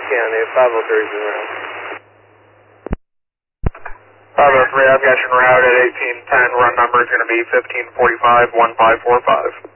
County, 503 is around. 503, I've got you en route at 1810. Run number is going to be 1545-1545.